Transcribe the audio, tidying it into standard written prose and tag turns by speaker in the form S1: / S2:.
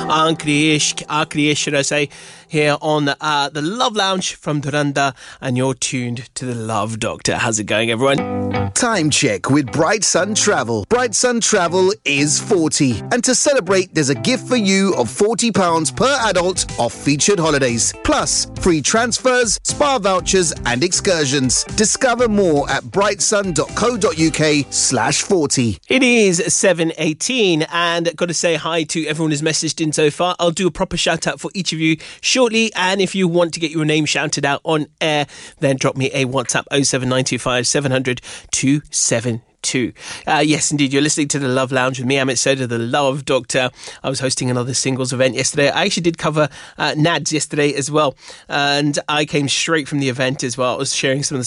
S1: Aakhri should I say, here on the Love Lounge from Duranda, and you're tuned to the Love Doctor. How's it going, everyone?
S2: Time check with Bright Sun Travel. Bright Sun Travel is 40, and to celebrate, there's a gift for you of £40 per adult off featured holidays, plus free transfers, spa vouchers and excursions. Discover more at brightsun.co.uk/40.
S1: It is 7:18, and got to say hi to everyone who's messaged in so far. I'll do a proper shout out for each of you shortly, and if you want to get your name shouted out on air, then drop me a WhatsApp 07925 700 272. Yes, indeed, you're listening to the Love Lounge with me, Amit Soda, the Love Doctor. I was hosting another singles event yesterday. I actually did cover Nads yesterday as well, and I came straight from the event as well. I was sharing some of the